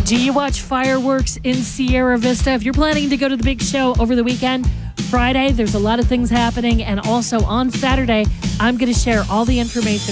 Do you watch fireworks in Sierra Vista? If you're planning to go to the big show over the weekend, Friday, there's a lot of things happening. And also on Saturday, I'm going to share all the information